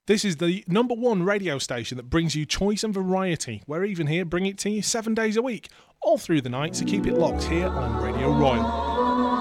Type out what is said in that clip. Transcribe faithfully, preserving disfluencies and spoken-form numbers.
This is the number one radio station that brings you choice and variety. We're even here bringing it to you seven days a week, all through the night, so keep it locked here on Radio Royal.